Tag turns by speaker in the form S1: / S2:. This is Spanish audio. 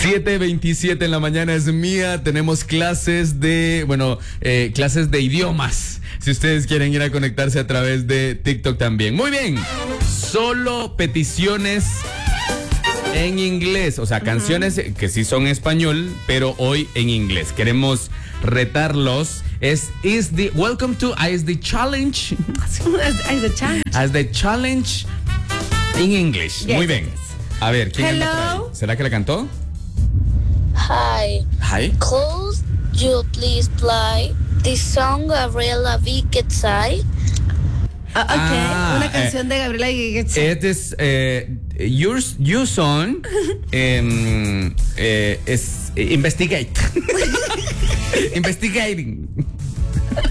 S1: 7:27 en la mañana es mía. Tenemos clases de idiomas. Si ustedes quieren ir a conectarse a través de TikTok también. Muy bien. Solo peticiones en inglés. O sea, canciones que sí son en español, pero hoy en inglés. Queremos retarlos. Welcome to Is the Challenge. As the Challenge in English.
S2: Yes,
S1: Muy bien.
S2: yes.
S1: A ver, ¿quién anda por ahí?
S2: Hello.
S1: ¿Será que la cantó?
S3: Hi.
S1: Hi.
S3: Could you please play the song Gabriela Viquetzai?
S2: Una canción de Gabriela Guiguecha.
S1: It is your song is investigate. Investigating.